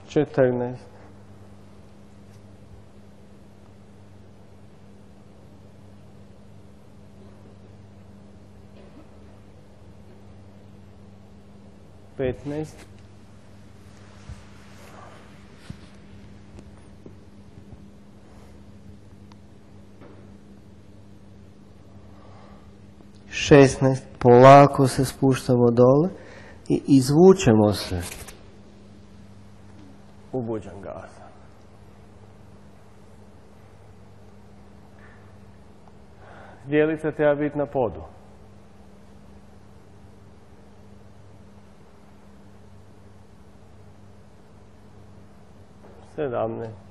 14. 15. 16. Polako se spuštamo dole i izvučemo se u Bhujangasana. Zdjelica treba biti na podu. 17.